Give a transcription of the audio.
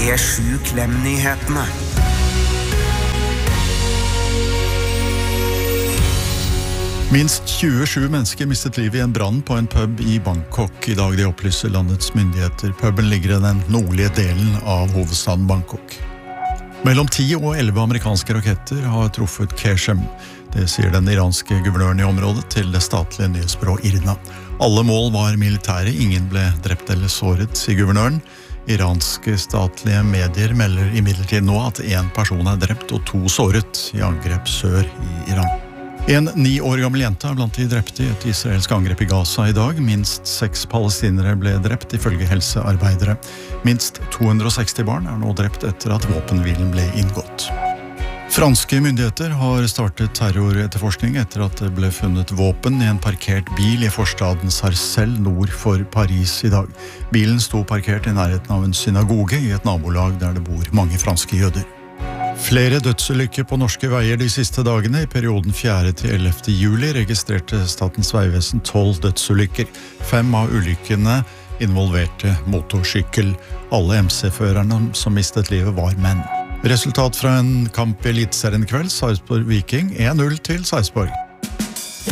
P7 Klem-nyhetene. Minst 27 mennesker mistet livet i en brann på en pub i Bangkok. I dag de opplyser landets myndigheter. Puben ligger i den nordlige delen av hovedstaden Bangkok. Mellom 10 og 11 amerikanske raketter har truffet Keshem. Det sier den iranske guvernøren i området til det statlige nyhetsbyrå IRNA. Alle mål var militære, ingen ble drept eller såret, sier guvernøren. Iranske statlige medier melder imidlertid nå at 1 person er drept og 2 såret i angrep sør i Iran. En 9 år gammel jente er blant de drepte i et israelsk angrep i Gaza i dag. Minst 6 palestinere ble drept, ifølge helsearbeidere. Minst 260 barn er nå drept etter at våpenhvilen ble inngått. Franske myndigheter har startet terroretterforskning etter at det ble funnet våpen i en parkert bil i forstaden Sarcelles nord for Paris i dag. Bilen sto parkert i nærheten av en synagoge i et nabolag der det bor mange franske jøder. Flere dødsulykker på norske veier de siste dagene. I perioden 4. til 11. juli registrerte Statens vegvesen 12 dødsulykker. 5 av ulykkene involverte motorsykkel. Alle MC-førerne som mistet livet var menn. Resultat fra en kamp i Eliteserien i kveld, Sarpsborg Viking 1-0 til Sarpsborg.